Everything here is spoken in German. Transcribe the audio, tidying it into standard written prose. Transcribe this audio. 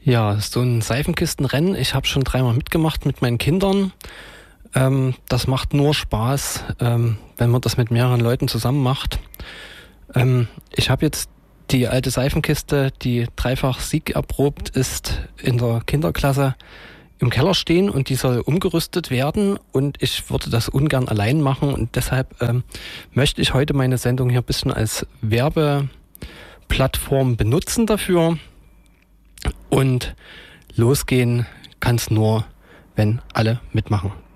Ja, so ein Seifenkistenrennen, ich habe schon 3-mal mitgemacht mit meinen Kindern. Das macht nur Spaß, wenn man das mit mehreren Leuten zusammen macht. Ich habe jetzt die alte Seifenkiste, die dreifach siegerprobt ist, in der Kinderklasse im Keller stehen und die soll umgerüstet werden und ich würde das ungern allein machen und deshalb möchte ich heute meine Sendung hier ein bisschen als Werbeplattform benutzen dafür und losgehen kann es nur, wenn alle mitmachen.